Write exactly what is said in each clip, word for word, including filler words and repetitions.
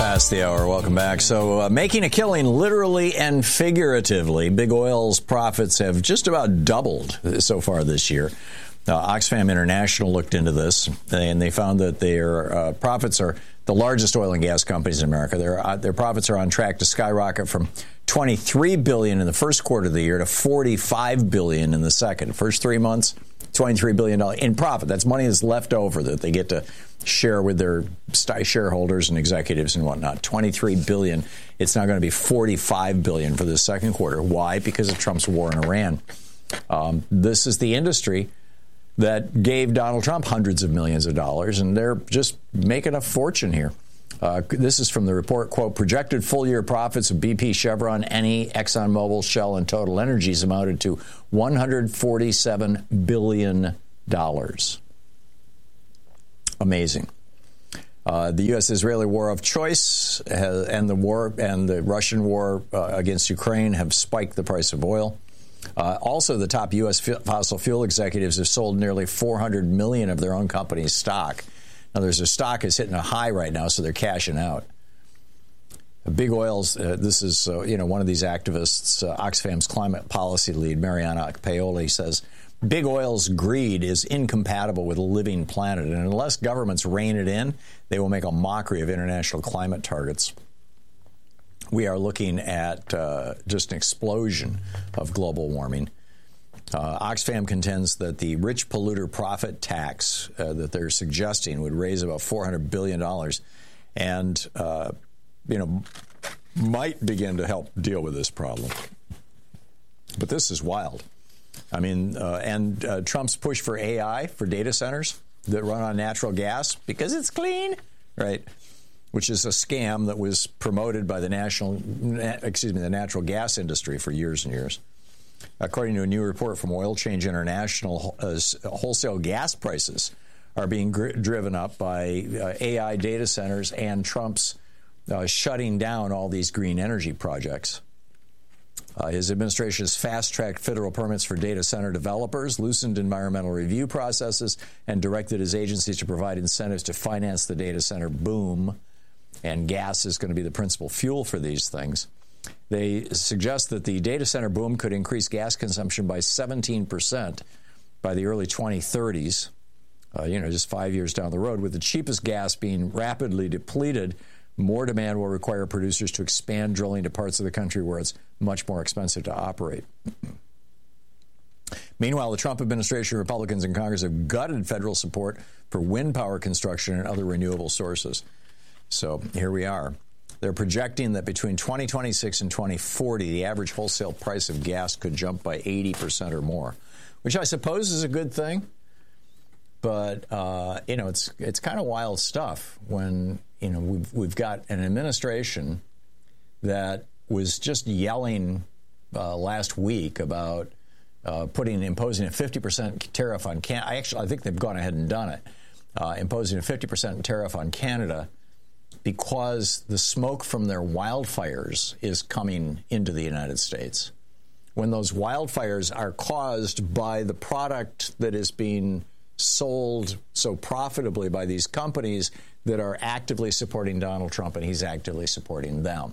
Past the hour. Welcome back. So, uh, making a killing literally and figuratively. Big Oil's profits have just about doubled so far this year. Uh, Oxfam International looked into this, and they found that their uh, profits are the largest oil and gas companies in America. Their uh, their profits are on track to skyrocket from twenty-three billion dollars in the first quarter of the year to forty-five billion dollars in the second. First three months, twenty-three billion dollars in profit. That's money that's left over that they get to share with their shareholders and executives and whatnot. twenty-three billion dollars. It's now going to be forty-five billion dollars for the second quarter. Why? Because of Trump's war in Iran. Um, this is the industry that gave Donald Trump hundreds of millions of dollars, and they're just making a fortune here. Uh, this is from the report, quote, projected full-year profits of B P, Chevron, Eni, ExxonMobil, Shell, and Total Energies amounted to one hundred forty-seven billion dollars. Amazing. Uh, the U S-Israeli war of choice has, and the war and the Russian war uh, against Ukraine have spiked the price of oil. Uh, also, the top U S fossil fuel executives have sold nearly four hundred million dollars of their own company's stock. Now, there's their stock is hitting a high right now, so they're cashing out. Big Oil's, uh, this is, uh, you know, one of these activists, uh, Oxfam's climate policy lead, Mariana Paoli, says, Big Oil's greed is incompatible with a living planet, and unless governments rein it in, they will make a mockery of international climate targets. We are looking at uh, just an explosion of global warming. Uh, Oxfam contends that the rich polluter profit tax uh, that they're suggesting would raise about four hundred billion dollars and, uh, you know, might begin to help deal with this problem. But this is wild. I mean, uh, and uh, Trump's push for A I, for data centers that run on natural gas because it's clean, right? Which is a scam that was promoted by the national, excuse me, the natural gas industry for years and years. According to a new report from Oil Change International, uh, wholesale gas prices are being gr- driven up by uh, A I data centers and Trump's uh, shutting down all these green energy projects. Uh, his administration has fast-tracked federal permits for data center developers, loosened environmental review processes, and directed his agencies to provide incentives to finance the data center boom. And gas is going to be the principal fuel for these things. They suggest that the data center boom could increase gas consumption by seventeen percent by the early twenty thirties, uh, you know, just five years down the road. With the cheapest gas being rapidly depleted, more demand will require producers to expand drilling to parts of the country where it's much more expensive to operate. Meanwhile, the Trump administration, Republicans in Congress have gutted federal support for wind power construction and other renewable sources. So here we are. They're projecting that between twenty twenty-six and twenty forty, the average wholesale price of gas could jump by eighty percent or more, which I suppose is a good thing. But, uh, you know, it's it's kind of wild stuff when, you know, we've, we've got an administration that was just yelling uh, last week about uh, putting imposing a fifty percent tariff on Canada. I actually I think they've gone ahead and done it, uh, imposing a fifty percent tariff on Canada, because the smoke from their wildfires is coming into the United States. When those wildfires are caused by the product that is being sold so profitably by these companies that are actively supporting Donald Trump, and he's actively supporting them.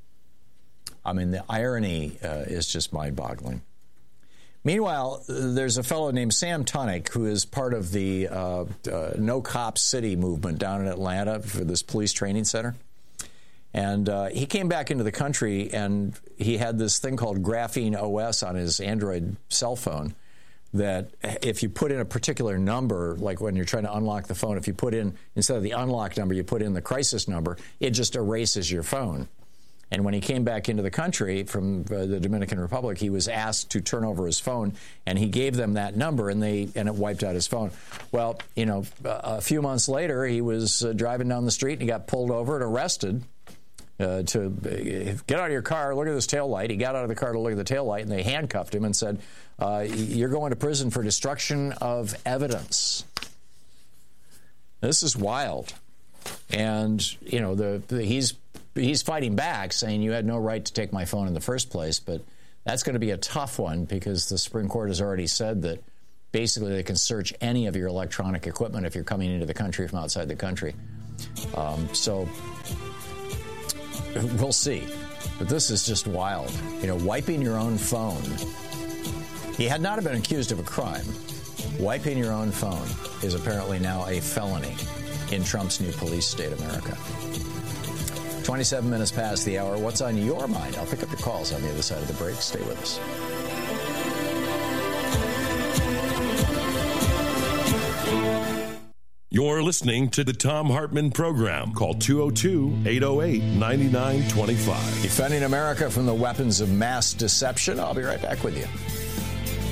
I mean, the irony uh, is just mind-boggling. Meanwhile, there's a fellow named Sam Tunnick who is part of the uh, uh, No Cop City movement down in Atlanta for this police training center. And uh, he came back into the country, and he had this thing called Graphene O S on his Android cell phone that if you put in a particular number, like when you're trying to unlock the phone, if you put in, instead of the unlock number, you put in the crisis number, it just erases your phone. And when he came back into the country from uh, the Dominican Republic, he was asked to turn over his phone, and he gave them that number, and they and it wiped out his phone. Well, you know, a few months later, he was uh, driving down the street, and he got pulled over and arrested uh, to uh, get out of your car, look at this taillight. He got out of the car to look at the taillight, and they handcuffed him and said, uh, you're going to prison for destruction of evidence. This is wild. And, you know, the, the he's... He's fighting back, saying you had no right to take my phone in the first place, but that's going to be a tough one because the Supreme Court has already said that basically they can search any of your electronic equipment if you're coming into the country from outside the country. Um, so we'll see. But this is just wild. You know, wiping your own phone. He had not been accused of a crime. Wiping your own phone is apparently now a felony in Trump's new police state, America. twenty-seven minutes past the hour. What's on your mind? I'll pick up your calls on the other side of the break. Stay with us. You're listening to the Thom Hartmann Program. Call two oh two, eight oh eight, nine nine two five. Defending America from the weapons of mass deception. I'll be right back with you.